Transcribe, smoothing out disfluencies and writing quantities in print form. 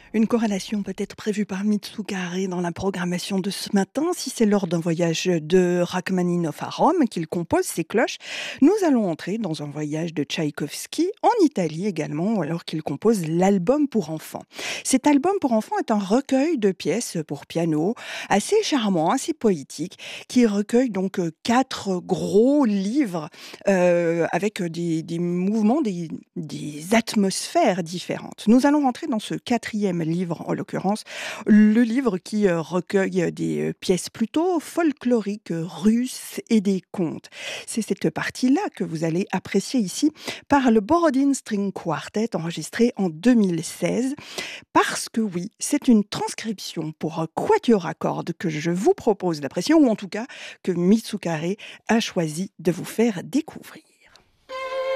Une corrélation peut être prévue par Mitsukare dans la programmation de ce matin. Si c'est lors d'un voyage de Rachmaninov à Rome qu'il compose ces cloches, nous allons entrer dans un voyage de Tchaïkovski en Italie également, alors qu'il compose l'album pour enfants. Cet album pour enfants est un recueil de pièces pour piano, assez charmant, assez poétique, qui recueille donc 4 gros livres avec des mouvements, des atmosphères différentes. Nous allons rentrer dans ce quatrième livre, en l'occurrence, le livre qui recueille des pièces plutôt folkloriques russes et des contes. C'est cette partie-là que vous allez apprécier ici par le Borodin String Quartet enregistré en 2016 parce que oui, c'est une transcription pour quatuor à cordes que je vous propose d'apprécier ou en tout cas que Mitsukare a choisi de vous faire découvrir.